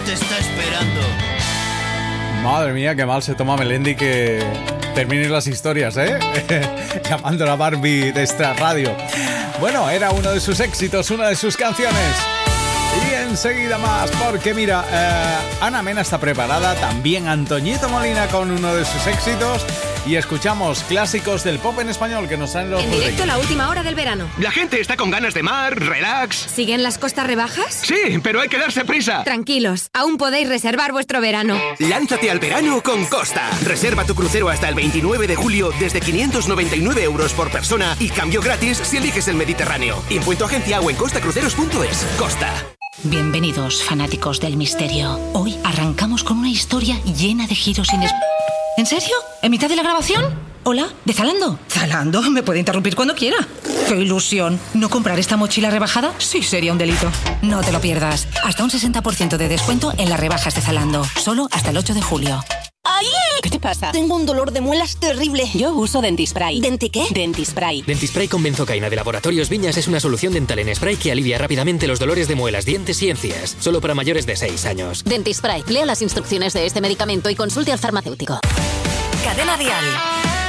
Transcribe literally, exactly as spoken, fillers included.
te está esperando. Madre mía, qué mal se toma Melendi que terminen las historias, ¿eh? Llamando a la Barbie de esta radio. Bueno, era uno de sus éxitos, una de sus canciones. Y enseguida más, porque mira, eh, Ana Mena está preparada, también Antoñito Molina con uno de sus éxitos. Y escuchamos clásicos del pop en español que nos traen los... En directo, la última hora del verano. La gente está con ganas de mar, relax. ¿Siguen las costas rebajas? Sí, pero hay que darse prisa. Tranquilos, aún podéis reservar vuestro verano. Lánzate al verano con Costa. Reserva tu crucero hasta el veintinueve de julio desde quinientos noventa y nueve euros por persona y cambio gratis si eliges el Mediterráneo. Impuesto agencia o en costa cruceros punto es. Costa. Bienvenidos, fanáticos del misterio. Hoy arrancamos con una historia llena de giros inesperados. ¿En serio? ¿En mitad de la grabación? Hola, ¿de Zalando? ¿Zalando? ¿Me puede interrumpir cuando quiera? ¡Qué ilusión! ¿No comprar esta mochila rebajada? Sí, sería un delito. No te lo pierdas. Hasta un sesenta por ciento de descuento en las rebajas de Zalando. Solo hasta el ocho de julio. ¡Ay! ¿Qué te pasa? Tengo un dolor de muelas terrible. Yo uso Dentispray. ¿Denti qué? Dentispray. Dentispray con benzocaína de Laboratorios Viñas es una solución dental en spray que alivia rápidamente los dolores de muelas, dientes y encías. Solo para mayores de seis años. Dentispray. Lea las instrucciones de este medicamento y consulte al farmacéutico. Cadena Dial.